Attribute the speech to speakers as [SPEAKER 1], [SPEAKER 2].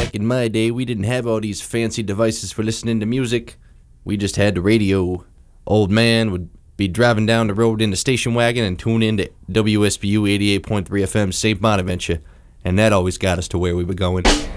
[SPEAKER 1] Back in my day, we didn't have all these fancy devices for listening to music. We just had the radio. Old man would be driving down the road in the station wagon and tune in to WSBU 88.3 FM St. Bonaventure, and that always got us to where we were going.